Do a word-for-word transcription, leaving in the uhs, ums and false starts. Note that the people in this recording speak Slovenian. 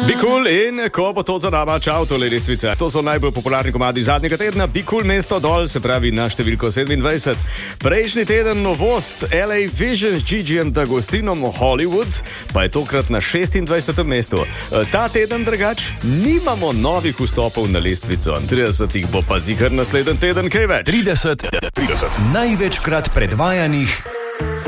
Be Cool in ko bo to za nama, čau, tole lestvica. To so najbolj popularni komadi zadnjega tedna. Be Cool mesto dol, se pravi na številko sedemindvajset. Prejšnji teden novost L A Vision z Gigijem D'Agostinom Hollywood, pa je tokrat na šestindvajsetem mestu. Ta teden drugač nimamo novih vstopov na lestvico. trideset jih bo pa ziher naslednji teden kaj več. trideset, trideset največkrat predvajanih